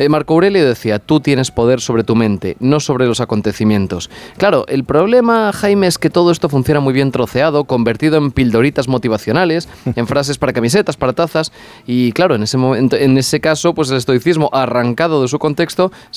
Marco Aurelio decía, tú tienes poder sobre tu mente, no sobre los acontecimientos. Claro, el problema, Jaime, es que todo esto funciona muy bien troceado, convertido en pildoritas motivacionales, en frases para camisetas, para tazas, y claro, en ese caso, pues el estoicismo, arrancado de su contexto,